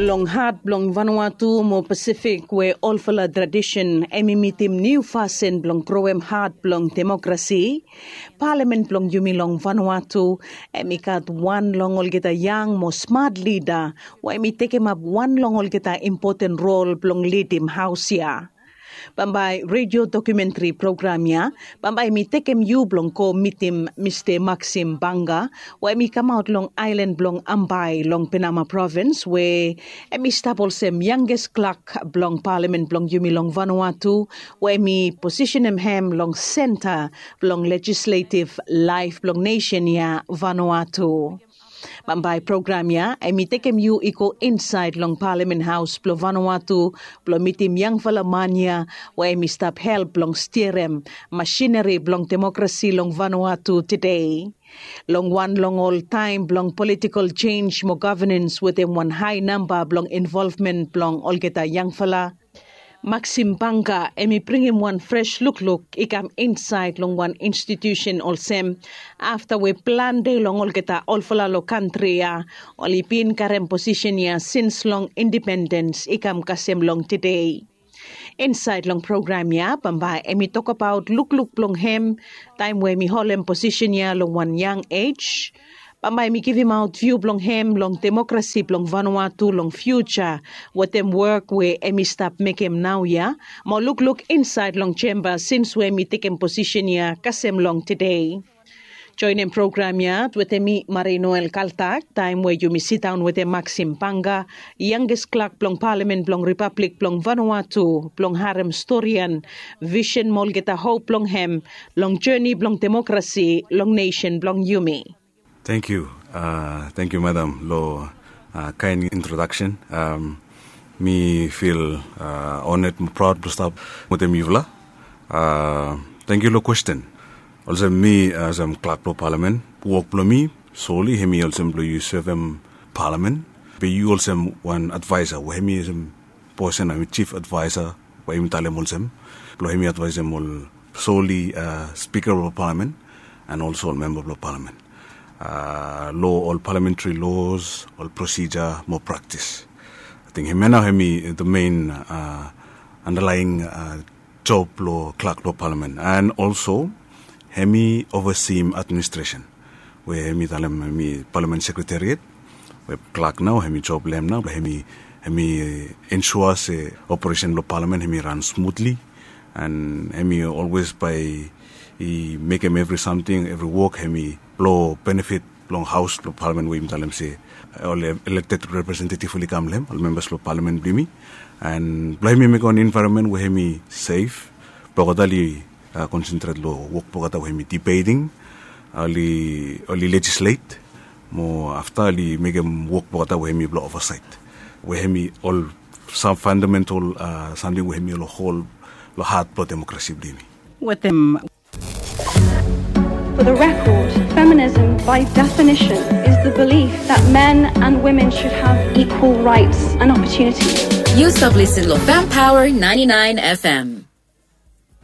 Long hat blong Vanuatu mo Pacific we all fala tradition emimitim new fasen blong kroem hat blong democracy parliament blong yumilong Vanuatu emikat one longol kita young mo smart leader wa emiteke map one longol kita important role blong leadim house ya. Pambay radio documentary programnya, pambay mi tekem yu blong ko mitim Mr. Maxim Banga, wa mi come out long island blong Ambay long Penama province, we mi stapol sem youngest clerk blong parliament blong yumilong Vanuatu, we mi position hem long center blong legislative life blong nation ya Vanuatu. Pambay programnya ay mitekem yu iko inside long Parliament House plo Vanuatu plo mitim yang falamanya wa mi stop help long steerem machinery blong democracy long Vanuatu today. Long one long all time blong political change mo governance within one high number blong involvement blong olgeta yang fala. Maxim Banga emi bring him one fresh look ikam inside long one institution olsem after we plan day long ol kita all fala lo country ya olipin karem position ya since long independence ikam kasem long today. Inside long program ya pambay emi talk about look long hem time we mi holem position ya long one young age. Pambay mi give him out view blong hem, long democracy, blong Vanuatu, long future. What them work we emi stop make him now ya. Mo look inside long chamber since we mi take him position ya kasem long today. Join in program ya with emi Marie Noel Kaltak, time where you mi sit down with a Maxim Banga, youngest clerk blong parliament blong republic blong Vanuatu, blong harem storian, vision molgeta hope blong hem, long journey blong democracy, long nation blong Yumi. Thank you, Madam. Lo kind introduction. Me feel honored and proud to start with the Mivla. Thank you, lo question. Also, me as clerk pro parliament work for me solely. He me also you serve parliament. But you also one advisor. He me is person I'm chief advisor. He me talem also. He me advisor solely speaker of parliament and also member of parliament. Law, all parliamentary laws, all procedure, more practice. I think the main underlying job law, clerk law parliament, and also hemi oversee administration. Where hemi parliament secretariat, where clerk now, hemi job lem now, hemi ensure say operation law parliament hemi run smoothly, and hemi always by he make him every work hemi law benefit long house law parliament we talem say all elected representative fully come lem all members law parliament blimi and blimi make on environment where hemi safe pogodali concentrate law work pogata hemi debating only legislate mo after ali make him work pogata hemi law oversight where hemi all some fundamental something where hemi law whole law hard pro democracy blimi with them. For the record, feminism, by definition, is the belief that men and women should have equal rights and opportunities. You sub listen to Fem Power 99 FM.